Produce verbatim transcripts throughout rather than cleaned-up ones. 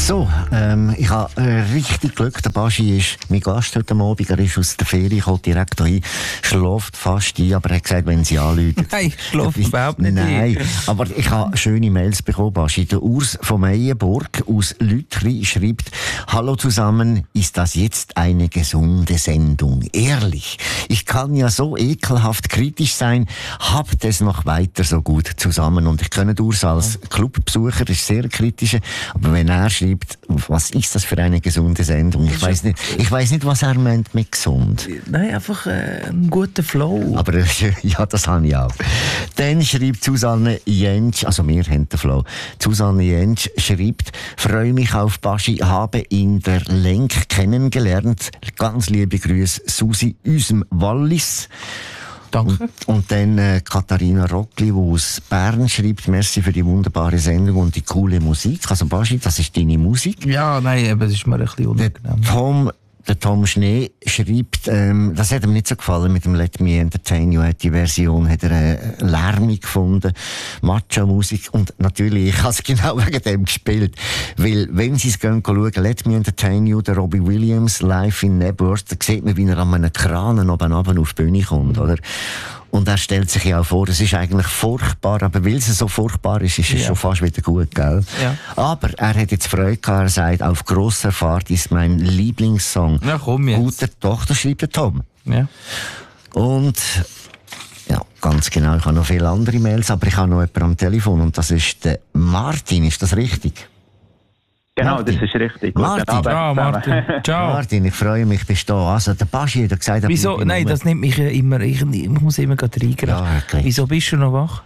So, ähm, ich habe äh, richtig Glück. Der Baschi ist mein Gast heute Abend. Er ist aus der Ferie, kommt direkt hier, schläft fast ein, aber er hat gesagt, wenn sie anrufen. Nein, ich schlafe überhaupt nicht Nein, ein. Aber ich habe schöne Mails bekommen, Baschi. Der Urs von Meyenburg aus Lütri schreibt: Hallo zusammen, ist das jetzt eine gesunde Sendung? Ehrlich, ich kann ja so ekelhaft kritisch sein, habt es noch weiter so gut zusammen. Und ich kenne Urs als Clubbesucher, ist sehr kritisch, aber wenn er schreibt, was ist das für eine gesunde Sendung? Ich weiß nicht, ich weiss nicht, was er meint mit gesund. Nein, einfach äh, einen guten Flow. Aber äh, ja, das habe ich auch. Dann schreibt Susanne Jentsch, also wir haben den Flow. Susanne Jentsch schreibt: Freue mich auf Baschi, habe ihn der Lenk kennengelernt. Ganz liebe Grüße, Susi Üsem Wallis. Danke. Und, und dann äh, Katharina Rockli, die aus Bern schreibt: Merci für die wunderbare Sendung und die coole Musik. Also Baschi, das ist deine Musik. Ja, nein, aber es ist mir ein bisschen unangenehm. Der Tom, der Tom Schnee schreibt, ähm, das hat ihm nicht so gefallen mit dem Let Me Entertain You. Die Version hat er äh, lärmig gefunden, Macho-Musik. Und natürlich, ich habe es genau wegen dem gespielt. Weil, wenn Sie es gehen schauen, Let Me Entertain You, der Robbie Williams, live in Nebworth, da sieht man, wie er an einem Kran oben runter auf die Bühne kommt, oder? Und er stellt sich ja auch vor, es ist eigentlich furchtbar, aber weil es so furchtbar ist, ist es ja schon fast wieder gut, gell? Ja. Aber er hat jetzt Freude gehabt, er sagt, auf grosser Fahrt ist mein Lieblingssong. Ja, komm jetzt. Guter Tochter, schreibt der Tom. Ja. Und, ja, ganz genau, ich habe noch viele andere Mails, aber ich habe noch jemanden am Telefon und das ist der Martin, ist das richtig? Genau, Martin. das ist richtig. Martin. Guten Abend Ciao, Martin. Ciao. Martin, ich freue mich, bist du da. Also, der Baschi hat gesagt... Wieso? Nein, das nimmt mich immer, ich, ich muss immer gerade reingreifen. Ja, okay. Wieso bist du noch wach?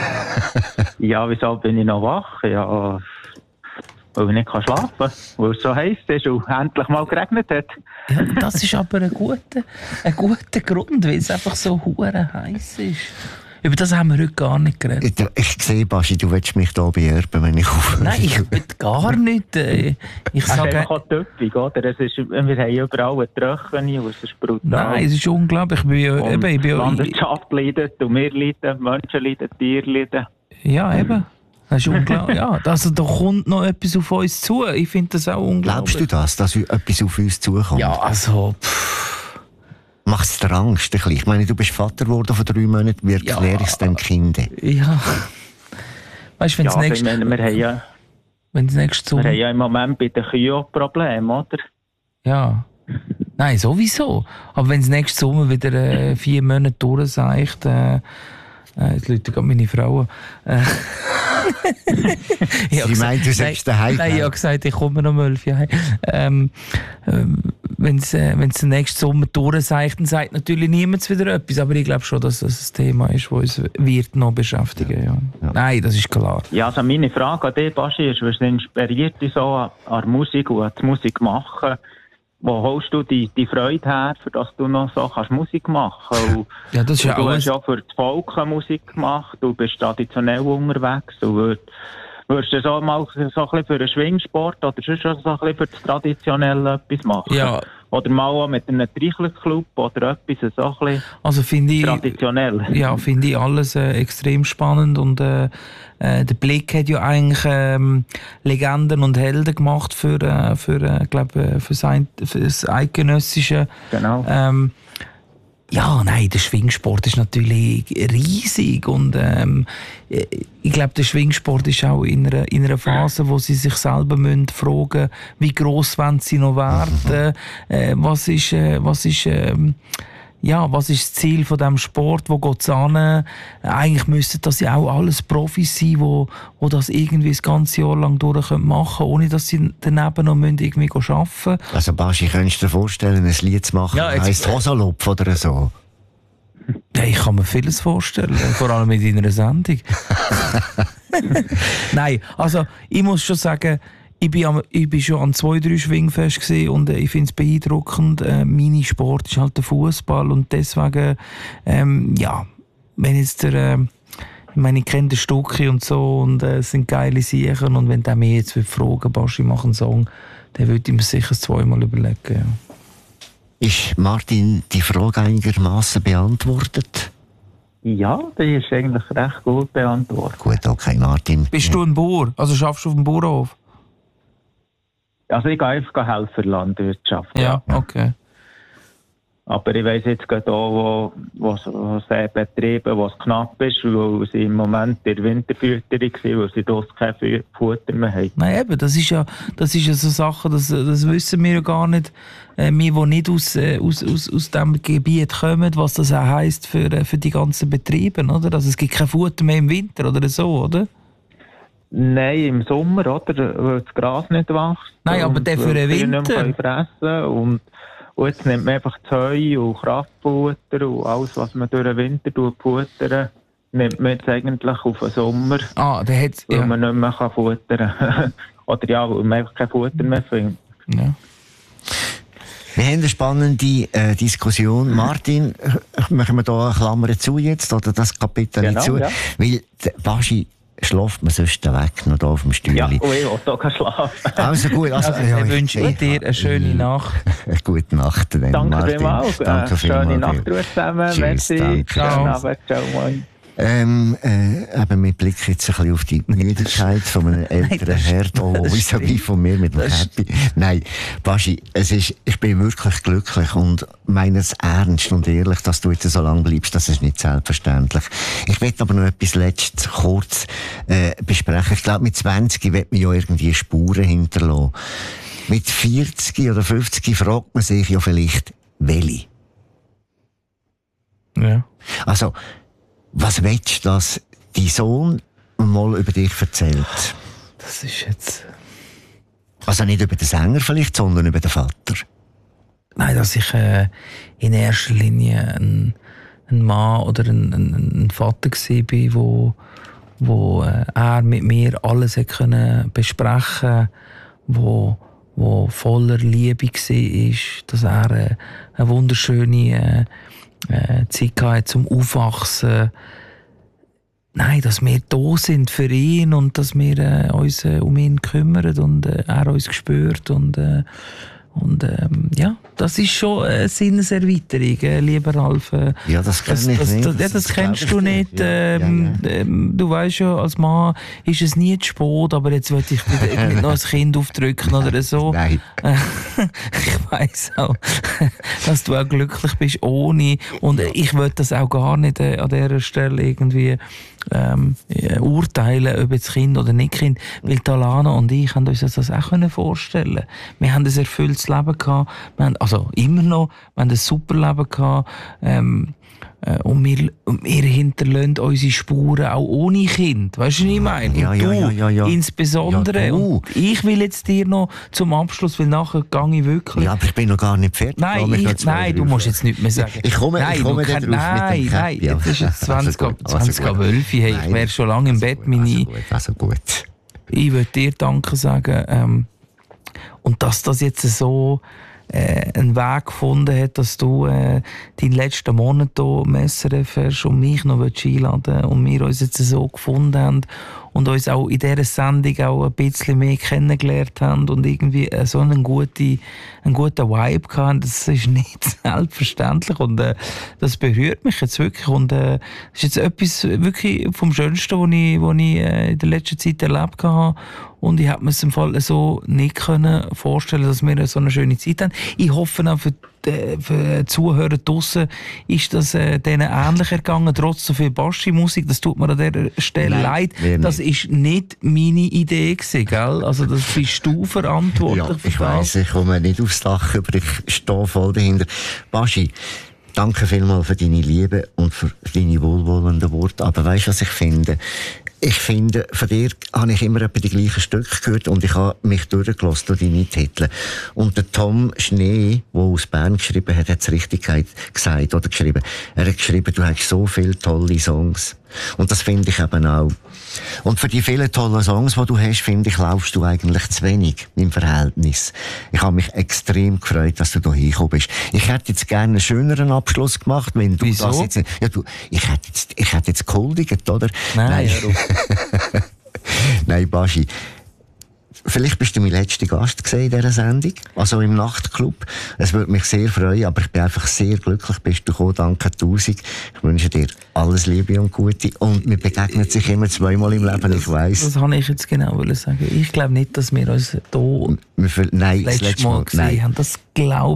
Ja, wieso bin ich noch wach? Ja, weil ich nicht kann schlafen kann, weil es so heiß ist und endlich mal geregnet hat. Ja, das ist aber ein guter, ein guter Grund, weil es einfach so hure heiß ist. Über das haben wir heute gar nicht geredet. Ich, ich sehe, Baschi, du willst mich hier beerben, wenn ich auf... Nein, ich will gar nicht. Äh, ich Es ist sage... einfach auch töpfig, oder? Es ist, wir haben überall eine Tröchchen und es ist brutal. Nein, es ist unglaublich. Ich bin ja... Und Eben, ich bin die ja Landwirtschaft leidet, und wir leiden, Menschen leiden, Tiere leiden. ja, eben. Das ist unglaublich. Ja, also, da kommt noch etwas auf uns zu. Ich finde das auch unglaublich. Glaubst du das, dass etwas auf uns zukommt? Ja, also... Pff. Macht es dir Angst? Ein bisschen? Ich meine, du bist Vater geworden vor drei Monaten. Wie erkläre ich es den Kindern? Ja. Weißt du, wenn Ja, das also ich nächste... meine, wir haben ja, Wenn das nächste wir haben Sommer... ja im Moment bei den Kühen Probleme, oder? Ja. Nein, sowieso. Aber wenn das nächste Sommer wieder äh, vier Monate durchseicht... Äh, äh, jetzt läutet gerade meine Frau. Äh, Sie meint, du sollst daheim Nein, ich habe gesagt, ich komme noch um elf Uhr heim. Ähm, ähm, wenn es äh, den nächsten Sommer durchseicht, dann sagt natürlich niemand wieder etwas. Aber ich glaube schon, dass das ein Thema ist, das uns wird noch beschäftigen. Ja. Ja. Nein, das ist klar. Ja, also meine Frage an dich, Baschi, ist, was inspiriert dich so an, an Musik und an die Musik machen? Wo holst du die, die Freude her, für dass du noch so kannst Musik machen kannst? Ja, das ist ja du alles... hast ja für die Volke Musik gemacht, du bist traditionell unterwegs. Du würd, würdest du so mal so ein bisschen für den Schwingsport oder sonst so ein bisschen für das Traditionelle etwas machen? Ja. Oder mal auch mit einem Trichlerclub oder etwas so ein bisschen also finde ich, traditionell? Ja, finde ich alles äh, extrem spannend und äh, äh, der Blick hat ja eigentlich ähm, Legenden und Helden gemacht für, äh, für, äh, glaub, äh, für, sein, für das Eidgenössische. Genau. Ähm, ja, nein, der Schwingsport ist natürlich riesig und ähm, ich glaube, der Schwingsport ist auch in einer, in einer Phase, wo sie sich selber müssen fragen, wie gross wollen sie noch werden, äh, was ist, äh, was ist, äh, ja, was ist das Ziel von diesem Sport, wo geht es an? Eigentlich müssten das ja auch alles Profis sein, wo, wo das irgendwie das ganze Jahr lang durch machen können, ohne dass sie daneben noch irgendwie arbeiten müssen. Also Baschi, könntest du dir vorstellen, ein Lied zu machen, ja, das heisst Hosalopf oder so? Ja, ich kann mir vieles vorstellen, vor allem in deiner Sendung. Nein, also ich muss schon sagen, Ich bin, am, ich bin schon an zwei, drei Schwingfest gesehen und äh, ich finde es beeindruckend. Äh, mein Sport ist halt der Fußball und deswegen, ähm, ja, wenn jetzt der, äh, ich meine, ich kenne den Stucki und so und es äh, sind geile Sachen und wenn der mir jetzt fragen, Baschi, mach einen Song, dann würde ich mir sicher zweimal überlegen. Ja. Ist Martin die Frage einigermaßen beantwortet? Ja, die ist eigentlich recht gut beantwortet. Gut, okay, Martin. Bist du ein Bauer? Also schaffst du auf dem Bauernhof? Also ich gehe einfach helfen in der Landwirtschaft. Ja, okay. Aber ich weiss jetzt gerade auch, wo, wo, wo es Betriebe, wo es knapp ist, weil sie im Moment in der Winterfütterung sind, weil sie dort kein Futter mehr haben. Nein, eben, das ist ja, das ist ja so Sachen, das, das wissen wir ja gar nicht. Äh, wir, die nicht aus, äh, aus, aus, aus diesem Gebiet kommen, was das auch heisst für, äh, für die ganzen Betriebe, oder? Also es gibt kein Futter mehr im Winter oder so, oder? Nein, im Sommer, oder? Weil das Gras nicht wächst. Nein, aber der für den Winter. Nicht mehr fressen und Und jetzt nimmt man einfach das Heu und Kraftfutter und alles, was man durch den Winter futtern, nimmt man jetzt eigentlich auf den Sommer, ah, der hat's, weil ja. man nicht mehr kann futtern kann. Oder ja, weil man einfach kein Futter mehr findet. Ja. Wir haben eine spannende äh, Diskussion. Martin, machen wir da eine Klammer zu jetzt, oder das Kapitel Genau, zu? ja. Weil, der Baschi, schläft man sonst weg, noch da auf dem Stühle. Ja, und ich will auch schlafen. Also gut, also, Also, ja, ich wünsche ich- dir eine schöne Nacht. Eine gute Nacht, dann, Danke Martin. vielmals. Danke Äh, vielmals. schöne Nachtruhe zusammen. Tschüss, Merci. danke. Schönen Ciao. Abend. Ciao, moin. Ähm, äh, eben mit Blick jetzt ein bisschen auf die Müdigkeit von einem älteren Herr, oh, das wie von mir mit dem Das Happy. Nein, Baschi, es ist, ich bin wirklich glücklich und meine es ernst und ehrlich, dass du jetzt so lange bleibst, das ist nicht selbstverständlich. Ich möchte aber noch etwas letztes kurz äh, besprechen. Ich glaube, mit zwanzig wird man ja irgendwie Spuren hinterlassen. Mit vierzig oder fünfzig fragt man sich ja vielleicht, welche? Ja. Also, was willst du, dass dein Sohn mal über dich erzählt? Das ist jetzt... Also nicht über den Sänger vielleicht, sondern über den Vater. Nein, dass ich äh, in erster Linie ein, ein Mann oder ein, ein, ein Vater war, wo, wo äh, er mit mir alles hat können besprechen, wo, wo voller Liebe war, dass er äh, eine wunderschöne äh, äh, Zeit hatte zum Aufwachsen. Nein, dass wir da sind für ihn und dass wir äh, uns äh, um ihn kümmern und äh, er uns spürt und äh, Und ähm, ja, das ist schon eine Sinneserweiterung, äh, lieber Ralf. Äh, Ja, das kenn ich das, nicht. Das, Das- das, das kennst glaub du ich nicht. nicht. Ja, Ähm, ja, ähm, du weißt ja, als Mann ist es nie zu spät, aber jetzt will ich dir nicht noch ein Kind aufdrücken oder so. Nein. Ich weiss auch, dass du auch glücklich bist ohne. Und ich will das auch gar nicht äh, an dieser Stelle irgendwie ähm, äh, urteilen, ob jetzt Kind oder nicht Kind. Weil Talana und ich haben uns das auch können vorstellen. Wir haben ein erfülltes Leben gehabt. Wir haben, also immer noch. Wir haben ein super Leben gehabt. Ähm, äh, und wir, und wir hinterlassen unsere Spuren auch ohne Kind. Weißt du, was ich meine? Ja, Und ja, du ja, ja, ja. insbesondere. Ja, du. Und ich will jetzt dir noch zum Abschluss, weil nachher gehe ich wirklich. Ja, aber ich bin noch gar nicht fertig. Nein, Lass mich noch ich, zwei nein du drauf. musst jetzt nichts mehr sagen. Ich komme, nein, ich komme du da kannst- drauf nein, mit dem nein, Käppi. jetzt ist es zwanzig Also ab gut, also zwanzig ab gut. elf. Hey, ich Nein, wäre schon lange im also Bett. gut, Meine, Also gut, also gut. ich würde dir Danke sagen. Ähm, und dass das jetzt so äh, einen Weg gefunden hat, dass du äh, deinen letzten Monat hier im S R F hast und mich noch einladen willst und wir uns jetzt so gefunden haben und uns auch in dieser Sendung auch ein bisschen mehr kennengelernt haben und irgendwie äh, so einen guten, einen guten Vibe hatten. Das ist nicht selbstverständlich und äh, das berührt mich jetzt wirklich und äh, das ist jetzt etwas wirklich vom Schönsten, was ich, was ich äh, in der letzten Zeit erlebt habe. Und ich hätte mir es im Fall so nicht können vorstellen, dass wir so eine schöne Zeit haben. Ich hoffe auch für die, für die Zuhörer draussen ist das äh, denen ähnlich ergangen, trotz so viel Baschi-Musik. Das tut mir an dieser Stelle Nein, leid. mir Das ist nicht meine Idee gewesen, gell? Also das bist du verantwortlich Ja, für ich das. weiss, ich komme nicht aufs Dach, aber ich stehe voll dahinter. Baschi, danke vielmals für deine Liebe und für deine wohlwollenden Worte. Aber weißt du, was ich finde? Ich finde, von dir habe ich immer etwa die gleichen Stücke gehört und ich habe mich durchgelassen durch deine Titel. Und der Tom Schnee, der aus Bern geschrieben hat, hat es richtig gesagt oder geschrieben. Er hat geschrieben, du hast so viele tolle Songs. Und das finde ich eben auch. Und für die vielen tollen Songs, die du hast, finde ich, laufst du eigentlich zu wenig im Verhältnis. Ich habe mich extrem gefreut, dass du da hingekommen bist. Ich hätte jetzt gerne einen schöneren Abschluss gemacht, wenn du Wieso? das jetzt nicht... Ja, du, ich hätte jetzt, ich hätte jetzt gehuldigt, oder? Nein, Nein, Nein Baschi. vielleicht bist du mein letzter Gast gewesen in dieser Sendung, also im Nachtclub. Es würde mich sehr freuen, aber ich bin einfach sehr glücklich, bist du gekommen. Danke tausend. Ich wünsche dir alles Liebe und Gute. Und wir begegnen sich immer zweimal im Leben, ich weiss. Das wollte ich jetzt genau sagen. Ich glaube nicht, dass wir uns hier wir, nein, das letzte Mal gesehen nein. haben. Das glaube